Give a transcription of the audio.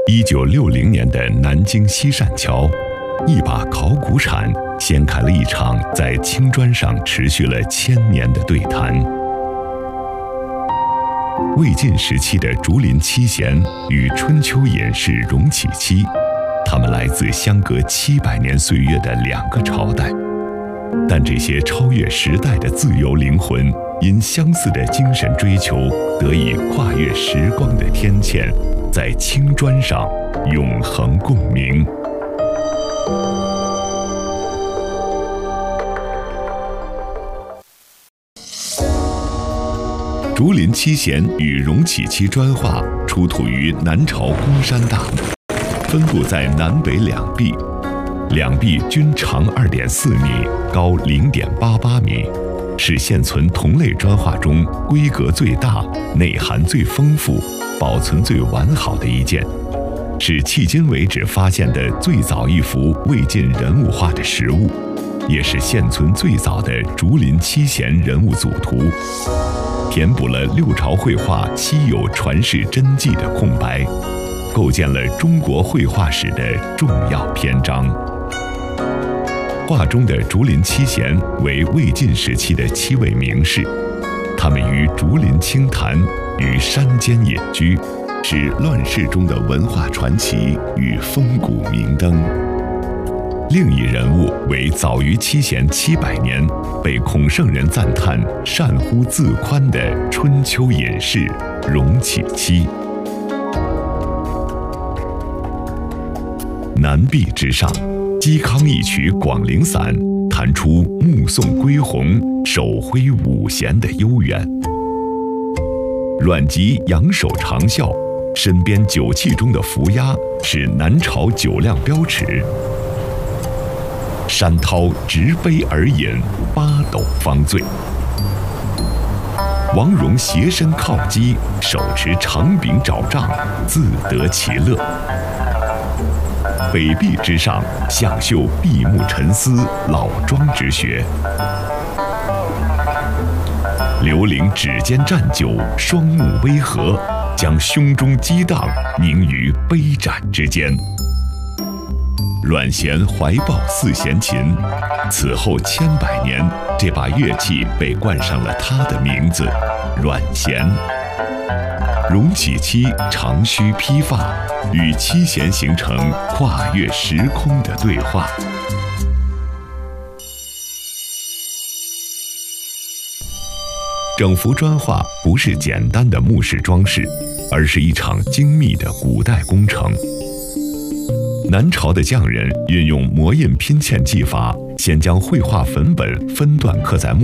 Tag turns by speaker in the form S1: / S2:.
S1: 1960年的南京西善桥，一把考古铲掀开了一场在青砖上持续了1000年的对谈。魏晋时期的竹林七贤与春秋隐士荣启期，他们来自相隔700年岁月的2个朝代，但这些超越时代的自由灵魂，因相似的精神追求，得以跨越时光的天堑，在青砖上永恒共鸣。竹林七贤与荣启期砖画出土于南朝公山大墓，分布在南北两壁，两壁均长2.4米，高0.88米，是现存同类砖画中规格最大、内涵最丰富、保存最完好的一件，是迄今为止发现的最早一幅魏晋人物画的实物，也是现存最早的竹林七贤人物组图，填补了六朝绘画稀有传世真迹的空白，构建了中国绘画史的重要篇章。画中的竹林七贤为魏晋时期的7位名士，他们于竹林清谈，于山间隐居，是乱世中的文化传奇与风骨明灯。另一人物为早于七贤700年，被孔圣人赞叹善乎自宽的春秋隐士荣启期。南壁之上，嵇康一曲《广陵散》，弹出目送归鸿，手挥五弦的悠远。阮籍仰首长啸，身边酒器中的伏鸦是南朝酒量标尺。山涛执杯而饮，8斗方醉。王戎斜身靠击，手持长柄爪杖，自得其乐。北壁之上，向秀闭目沉思，老庄之学。刘伶指尖蘸酒，双目微合，将胸中激荡凝于杯盏之间。阮咸怀抱4弦琴，此后千百年，这把乐器被冠上了他的名字——阮咸。荣启期长须披发，与七贤形成跨越时空的对话。整幅砖画不是简单的木饰装饰，而是一场精密的古代工程。南朝的匠人运用模印拼嵌技法，先将绘画粉本分段刻在木